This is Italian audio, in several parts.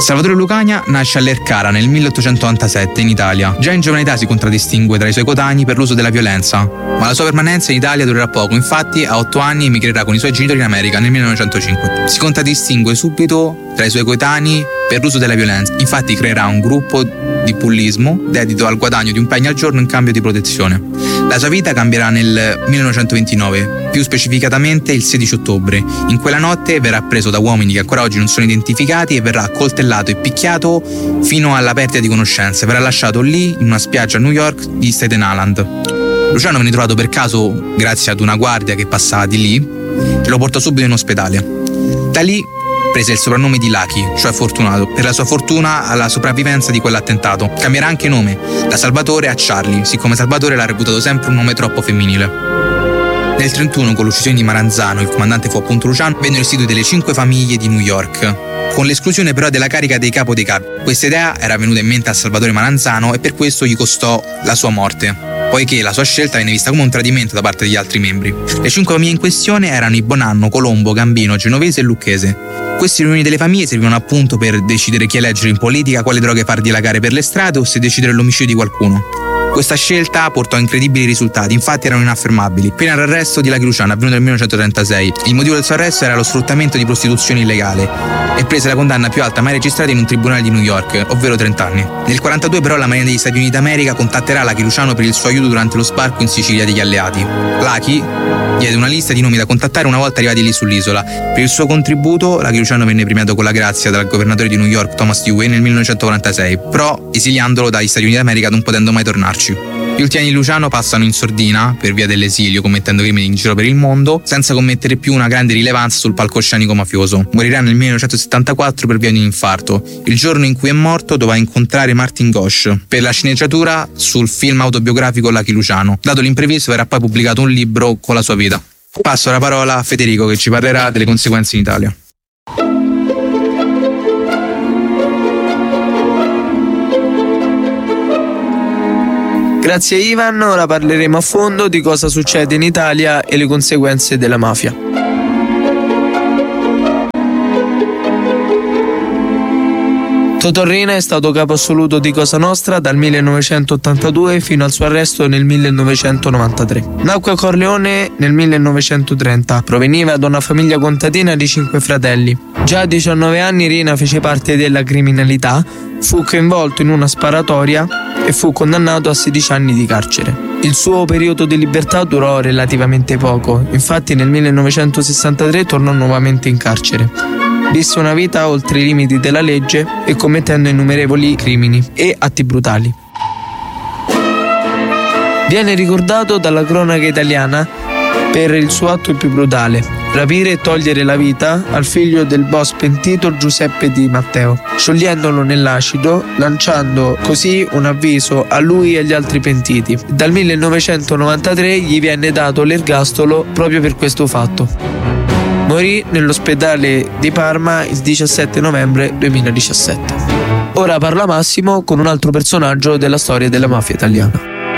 Salvatore Lucania nasce a Lercara nel 1897 in Italia. Già in giovane età si contraddistingue tra i suoi coetanei per l'uso della violenza, ma la sua permanenza in Italia durerà poco. Infatti a 8 anni emigrerà con i suoi genitori in America nel 1905. Si contraddistingue subito tra i suoi coetanei per l'uso della violenza. Infatti creerà un gruppo di bullismo dedito al guadagno di un pegno al giorno in cambio di protezione. La sua vita cambierà nel 1929, più specificatamente il 16 ottobre. In quella notte verrà preso da uomini che ancora oggi non sono identificati e verrà accoltellato e picchiato fino alla perdita di conoscenze. Verrà lasciato lì in una spiaggia a New York di Staten Island. Luciano venne trovato per caso grazie ad una guardia che passava di lì e lo portò subito in ospedale. Da lì prese il soprannome di Lucky, cioè fortunato, per la sua fortuna alla sopravvivenza di quell'attentato. Cambierà anche nome, da Salvatore a Charlie, siccome Salvatore l'ha reputato sempre un nome troppo femminile. Nel 1931, con l'uccisione di Maranzano, il comandante fu appunto Luciano, vennero istituite le 5 famiglie di New York, con l'esclusione però della carica dei capo dei capi. Questa idea era venuta in mente a Salvatore Maranzano e per questo gli costò la sua morte, poiché la sua scelta venne vista come un tradimento da parte degli altri membri. Le 5 famiglie in questione erano i Bonanno, Colombo, Gambino, Genovese e Lucchese. Queste riunioni delle famiglie servivano appunto per decidere chi eleggere in politica, quale droghe far dilagare per le strade o se decidere l'omicidio di qualcuno. Questa scelta portò a incredibili risultati, infatti erano inaffermabili. Fino all'arresto di Lucky Luciano, avvenuto nel 1936. Il motivo del suo arresto era lo sfruttamento di prostituzione illegale e prese la condanna più alta mai registrata in un tribunale di New York, ovvero 30 anni. Nel 1942 però la Marina degli Stati Uniti d'America contatterà Lucky Luciano per il suo aiuto durante lo sbarco in Sicilia degli alleati. Lucky diede una lista di nomi da contattare una volta arrivati lì sull'isola. Per il suo contributo Lucky Luciano venne premiato con la grazia dal governatore di New York Thomas Dewey nel 1946, però esiliandolo dagli Stati Uniti d'America non potendo mai tornarci. Gli ultimi anni di Luciano passano in sordina per via dell'esilio, commettendo crimini in giro per il mondo, senza commettere più una grande rilevanza sul palcoscenico mafioso. Morirà nel 1974 per via di un infarto. Il giorno in cui è morto doveva incontrare Martin Gosch per la sceneggiatura sul film autobiografico Lucky Luciano. Dato l'imprevisto verrà poi pubblicato un libro con la sua vita. Passo la parola a Federico che ci parlerà delle conseguenze in Italia. Grazie Ivan, ora parleremo a fondo di cosa succede in Italia e le conseguenze della mafia. Totò Riina è stato capo assoluto di Cosa Nostra dal 1982 fino al suo arresto nel 1993. Nacque a Corleone nel 1930. Proveniva da una famiglia contadina di 5 fratelli. Già a 19 anni Riina fece parte della criminalità, fu coinvolto in una sparatoria e fu condannato a 16 anni di carcere. Il suo periodo di libertà durò relativamente poco, infatti nel 1963 tornò nuovamente in carcere. Visse una vita oltre i limiti della legge e commettendo innumerevoli crimini e atti brutali. Viene ricordato dalla cronaca italiana per il suo atto più brutale: rapire e togliere la vita al figlio del boss pentito Giuseppe Di Matteo, sciogliendolo nell'acido, lanciando così un avviso a lui e agli altri pentiti. Dal 1993 gli viene dato l'ergastolo proprio per questo fatto. Morì nell'ospedale di Parma il 17 novembre 2017. Ora parla Massimo con un altro personaggio della storia della mafia italiana.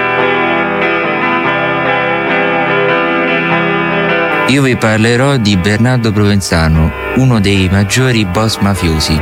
Io vi parlerò di Bernardo Provenzano, uno dei maggiori boss mafiosi.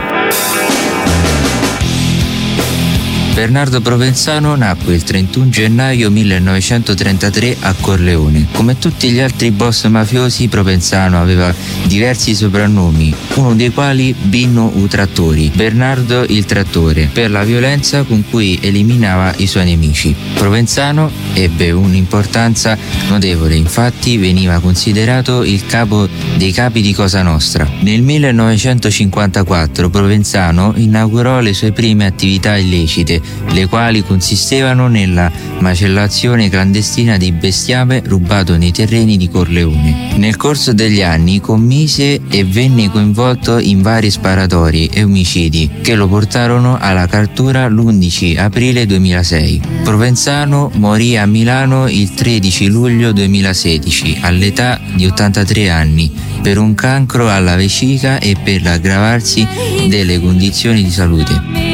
Bernardo Provenzano nacque il 31 gennaio 1933 a Corleone. Come tutti gli altri boss mafiosi, Provenzano aveva diversi soprannomi, uno dei quali Binno U Trattori, Bernardo il Trattore, per la violenza con cui eliminava i suoi nemici. Provenzano ebbe un'importanza notevole, infatti veniva considerato il capo dei capi di Cosa Nostra. Nel 1954 Provenzano inaugurò le sue prime attività illecite, le quali consistevano nella macellazione clandestina di bestiame rubato nei terreni di Corleone. Nel corso degli anni commise e venne coinvolto in vari sparatori e omicidi che lo portarono alla cattura l'11 aprile 2006. Provenzano morì a Milano il 13 luglio 2016 all'età di 83 anni per un cancro alla vescica e per l'aggravarsi delle condizioni di salute.